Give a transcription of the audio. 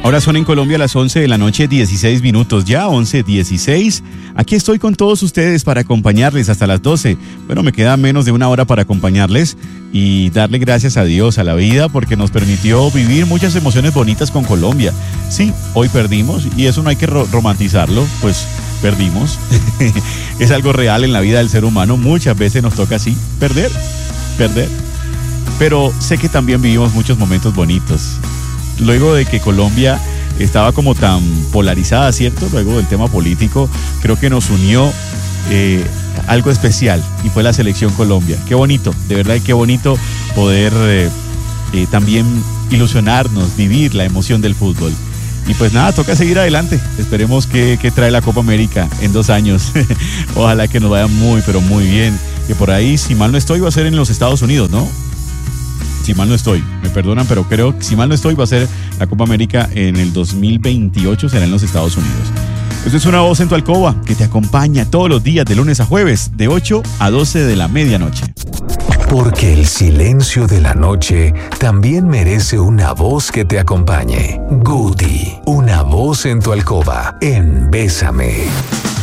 Ahora son en Colombia las 11 de la noche, 16 minutos ya, 11:16. Aquí estoy con todos ustedes para acompañarles hasta las 12. Bueno, me queda menos de una hora para acompañarles y darle gracias a Dios, a la vida, porque nos permitió vivir muchas emociones bonitas con Colombia. Sí, hoy perdimos y eso no hay que romantizarlo, pues perdimos. Es algo real en la vida del ser humano. Muchas veces nos toca así, perder. Pero sé que también vivimos muchos momentos bonitos. Luego de que Colombia estaba como tan polarizada, ¿cierto? Luego del tema político, creo que nos unió algo especial y fue la Selección Colombia. Qué bonito, de verdad, qué bonito poder también ilusionarnos, vivir la emoción del fútbol. Y pues nada, toca seguir adelante. Esperemos que trae la Copa América en 2 años. Ojalá que nos vaya muy, pero muy bien. Que por ahí, si mal no estoy, va a ser en los Estados Unidos, ¿no? Si mal no estoy, me perdonan, pero creo que si mal no estoy va a ser la Copa América en el 2028, será en los Estados Unidos. Esto es Una Voz en tu Alcoba que te acompaña todos los días de lunes a jueves de 8 a 12 de la medianoche. Porque el silencio de la noche también merece una voz que te acompañe. Guti, Una Voz en tu Alcoba en Bésame.